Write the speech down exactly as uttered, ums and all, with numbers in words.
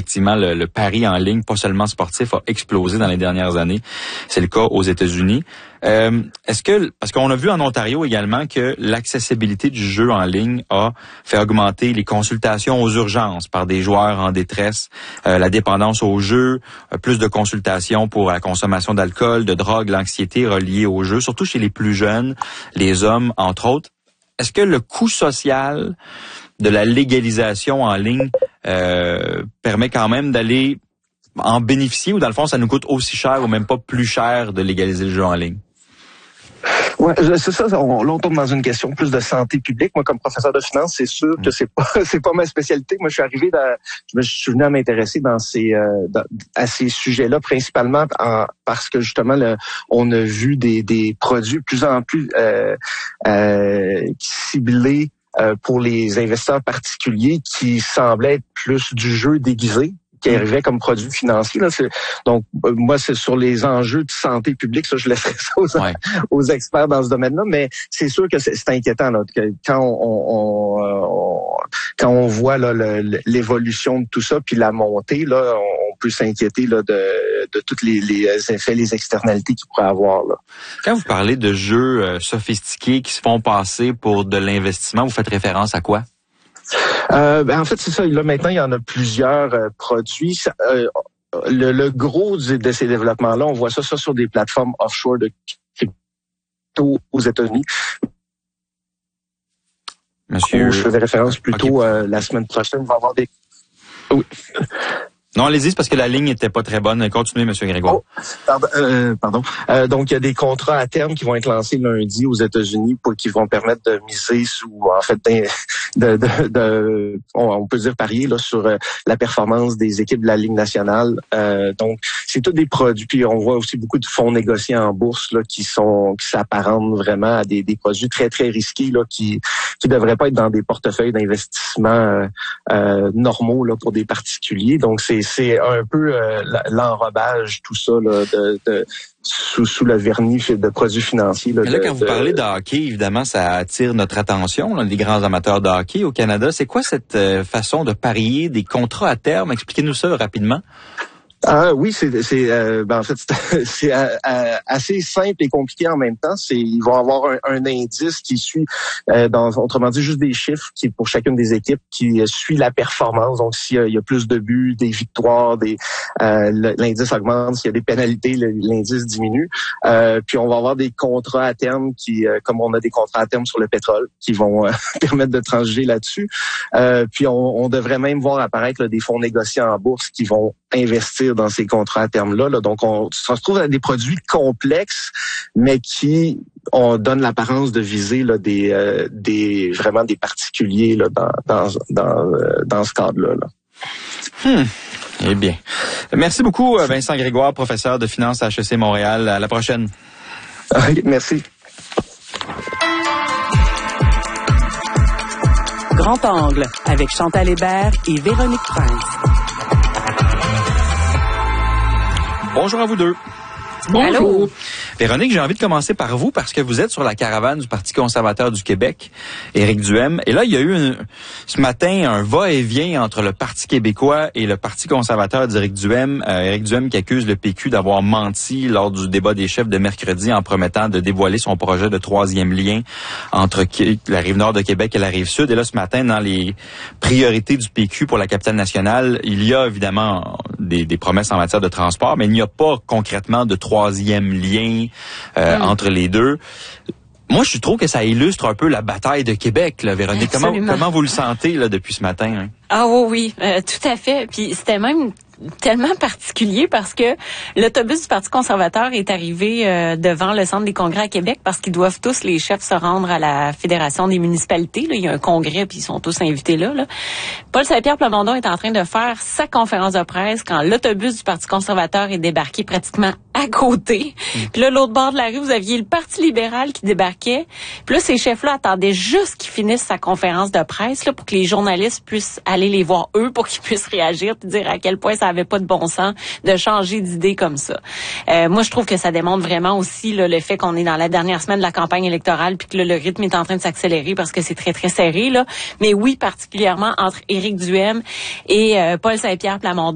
effectivement, le, le pari en ligne, pas seulement sportif, a explosé dans les dernières années. C'est le cas aux États-Unis. Euh, est-ce que, parce qu'on a vu en Ontario également que l'accessibilité du jeu en ligne a fait augmenter les consultations aux urgences par des joueurs en détresse, euh, la dépendance au jeu, euh, plus de consultations pour la consommation d'alcool, de drogue, l'anxiété reliée au jeu, surtout chez les plus jeunes, les hommes, entre autres. Est-ce que le coût social de la légalisation en ligne euh, permet quand même d'aller en bénéficier, ou dans le fond, ça nous coûte aussi cher ou même pas plus cher de légaliser le jeu en ligne? Ouais, c'est ça. On, là, on tombe dans une question plus de santé publique. Moi, comme professeur de finance, c'est sûr que c'est pas, c'est pas ma spécialité. Moi, je suis arrivé, dans, je me suis venu à m'intéresser dans ces, euh, dans, à ces sujets-là, principalement en, parce que justement, le, on a vu des, des produits de plus en plus euh, euh, ciblés euh, pour les investisseurs particuliers, qui semblaient être plus du jeu déguisé, qui arrivait comme produit financier. Là. C'est, donc, euh, moi, c'est sur les enjeux de santé publique, ça, je laisserai ça aux, ouais. aux experts dans ce domaine-là, mais c'est sûr que c'est, c'est inquiétant là, que quand on, on, on quand on voit là, le, l'évolution de tout ça, puis la montée, là, on peut s'inquiéter là, de, de tous les, les effets, les externalités qu'il pourrait avoir. Là. Quand vous parlez de jeux euh, sophistiqués qui se font passer pour de l'investissement, vous faites référence à quoi? Euh, ben en fait, c'est ça. Là, maintenant, il y en a plusieurs euh, produits. Ça, euh, le, le gros du, de ces développements-là, on voit ça, ça sur des plateformes offshore de crypto aux États-Unis. Monsieur, je faisais référence plutôt okay. euh, la semaine prochaine. On va avoir des... Oui. Non, allez-y, c'est parce que la ligne était pas très bonne. Continuez, Monsieur Grégoire. Oh, pardon. Euh, pardon. Euh, donc, il y a des contrats à terme qui vont être lancés lundi aux États-Unis pour qui vont permettre de miser sous, en fait, de, de, de on, on peut dire parier là sur euh, la performance des équipes de la Ligue nationale. Euh, donc, c'est tous des produits. Puis, on voit aussi beaucoup de fonds négociés en bourse là qui sont qui s'apparentent vraiment à des, des produits très très risqués là qui qui devraient pas être dans des portefeuilles d'investissement euh, euh, normaux là pour des particuliers. Donc, c'est c'est un peu euh, l'enrobage, tout ça, là, de, de, sous, sous le vernis de produits financiers. Là, Mais là, de, quand vous de... parlez de hockey, évidemment, ça attire notre attention, là, les grands amateurs de hockey au Canada. C'est quoi cette euh, façon de parier des contrats à terme? Expliquez-nous ça rapidement. Ah oui, c'est c'est euh, ben en fait c'est, c'est euh, assez simple et compliqué en même temps. C'est ils vont avoir un, un indice qui suit, euh, dans autrement dit juste des chiffres qui pour chacune des équipes qui suit la performance. Donc s'il y a, il y a plus de buts, des victoires, des euh, l'indice augmente. S'il y a des pénalités, l'indice diminue. Euh, puis on va avoir des contrats à terme qui, euh, comme on a des contrats à terme sur le pétrole, qui vont euh, permettre de transiger là-dessus. Euh, puis on, on devrait même voir apparaître là, des fonds négociés en bourse qui vont investir dans ces contrats à terme-là. Là. Donc, on, on se retrouve à des produits complexes, mais qui on donne l'apparence de viser là, des, euh, des vraiment des particuliers là, dans, dans, dans, euh, dans ce cadre-là. Là. Hmm. Eh bien. Merci beaucoup, Vincent Grégoire, professeur de finance à H E C Montréal. À la prochaine. Merci. Grand Angle avec Chantal Hébert et Véronique Prince. Bonjour à vous deux. Bonjour. Véronique, j'ai envie de commencer par vous parce que vous êtes sur la caravane du Parti conservateur du Québec, Éric Duhem. Et là, il y a eu une, ce matin un va-et-vient entre le Parti québécois et le Parti conservateur d'Éric Duhem. Euh, Éric Duhem qui accuse le P Q d'avoir menti lors du débat des chefs de mercredi en promettant de dévoiler son projet de troisième lien entre la Rive-Nord de Québec et la Rive-Sud. Et là, ce matin, dans les priorités du P Q pour la capitale nationale, il y a évidemment des, des promesses en matière de transport, mais il n'y a pas concrètement de troisième lien euh, mmh. entre les deux. Moi, je trouve que ça illustre un peu la bataille de Québec, là, Véronique. Comment, comment vous le sentez là depuis ce matin? Hein? Ah oui, oui, euh, tout à fait. Puis c'était même tellement particulier parce que l'autobus du Parti conservateur est arrivé euh, devant le Centre des congrès à Québec parce qu'ils doivent tous, les chefs, se rendre à la Fédération des municipalités. Là. Il y a un congrès, puis ils sont tous invités là. là. Paul Saint-Pierre Plamondon est en train de faire sa conférence de presse quand l'autobus du Parti conservateur est débarqué pratiquement à côté. Mmh. Puis là, l'autre bord de la rue, vous aviez le Parti libéral qui débarquait. Puis là, ces chefs-là attendaient juste qu'il finisse sa conférence de presse là, pour que les journalistes puissent aller les voir eux, pour qu'ils puissent réagir et dire à quel point ça avait pas de bon sens de changer d'idée comme ça. Euh, moi, je trouve que ça démontre vraiment aussi là, le fait qu'on est dans la dernière semaine de la campagne électorale puis que là, le rythme est en train de s'accélérer parce que c'est très, très serré. Là. Mais oui, particulièrement entre Éric Duhem et euh, Paul Saint-Pierre Plamondon.